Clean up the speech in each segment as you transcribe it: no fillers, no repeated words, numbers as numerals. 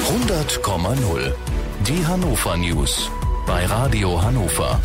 100,0. Die Hannover News bei Radio Hannover.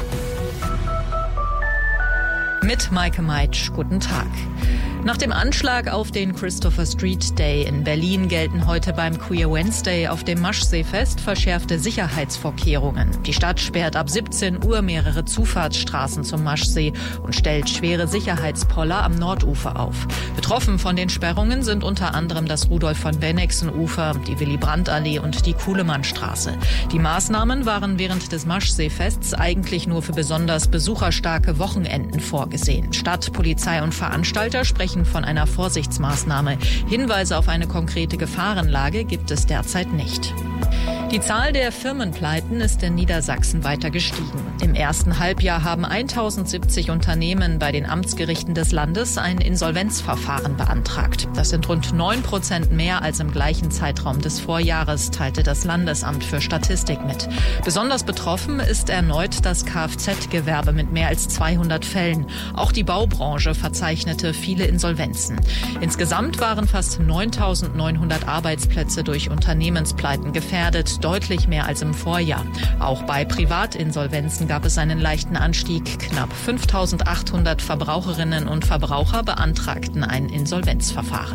Mit Maike Meitsch, guten Tag. Nach dem Anschlag auf den Christopher Street Day in Berlin gelten heute beim Queer Wednesday auf dem Maschseefest verschärfte Sicherheitsvorkehrungen. Die Stadt sperrt ab 17 Uhr mehrere Zufahrtsstraßen zum Maschsee und stellt schwere Sicherheitspoller am Nordufer auf. Betroffen von den Sperrungen sind unter anderem das Rudolf-von-Bennigsen-Ufer, die Willy-Brandt-Allee und die Kuhlemannstraße. Die Maßnahmen waren während des Maschseefests eigentlich nur für besonders besucherstarke Wochenenden vorgesehen. Stadt, Polizei und Veranstalter sprechen von einer Vorsichtsmaßnahme. Hinweise auf eine konkrete Gefahrenlage gibt es derzeit nicht. Die Zahl der Firmenpleiten ist in Niedersachsen weiter gestiegen. Im ersten Halbjahr haben 1070 Unternehmen bei den Amtsgerichten des Landes ein Insolvenzverfahren beantragt. Das sind rund 9% mehr als im gleichen Zeitraum des Vorjahres, teilte das Landesamt für Statistik mit. Besonders betroffen ist erneut das Kfz-Gewerbe mit mehr als 200 Fällen. Auch die Baubranche verzeichnete viele Insolvenzen. Insgesamt waren fast 9.900 Arbeitsplätze durch Unternehmenspleiten gefährdet, deutlich mehr als im Vorjahr. Auch bei Privatinsolvenzen gab es einen leichten Anstieg. Knapp 5.800 Verbraucherinnen und Verbraucher beantragten ein Insolvenzverfahren.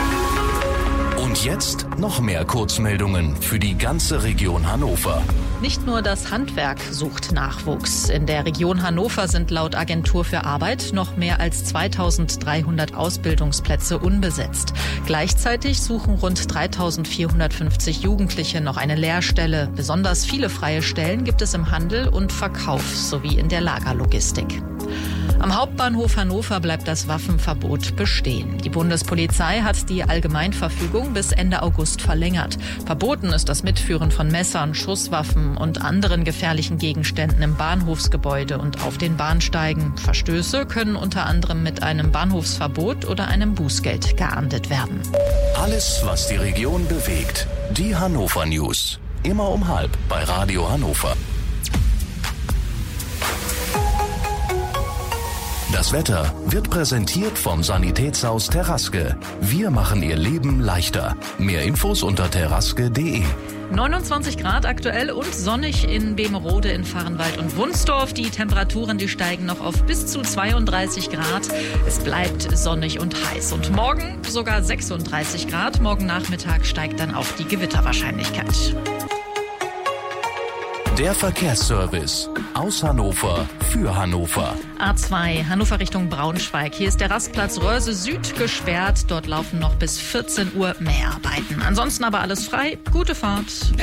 Und jetzt noch mehr Kurzmeldungen für die ganze Region Hannover. Nicht nur das Handwerk sucht Nachwuchs. In der Region Hannover sind laut Agentur für Arbeit noch mehr als 2.300 Ausbildungsplätze unbesetzt. Gleichzeitig suchen rund 3.450 Jugendliche noch eine Lehrstelle. Besonders viele freie Stellen gibt es im Handel und Verkauf sowie in der Lagerlogistik. Am Hauptbahnhof Hannover bleibt das Waffenverbot bestehen. Die Bundespolizei hat die Allgemeinverfügung bis Ende August verlängert. Verboten ist das Mitführen von Messern, Schusswaffen und anderen gefährlichen Gegenständen im Bahnhofsgebäude und auf den Bahnsteigen. Verstöße können unter anderem mit einem Bahnhofsverbot oder einem Bußgeld geahndet werden. Alles, was die Region bewegt. Die Hannover News. Immer um 12:30 bei Radio Hannover. Das Wetter wird präsentiert vom Sanitätshaus Terraske. Wir machen Ihr Leben leichter. Mehr Infos unter terraske.de. 29 Grad aktuell und sonnig in Bemerode, in Vahrenwald und Wunsdorf. Die Temperaturen, die steigen noch auf bis zu 32 Grad. Es bleibt sonnig und heiß. Und morgen sogar 36 Grad. Morgen Nachmittag steigt dann auch die Gewitterwahrscheinlichkeit. Der Verkehrsservice aus Hannover für Hannover. A2 Hannover Richtung Braunschweig. Hier ist der Rastplatz Röhrse Süd gesperrt. Dort laufen noch bis 14 Uhr Mäharbeiten. Ansonsten aber alles frei. Gute Fahrt.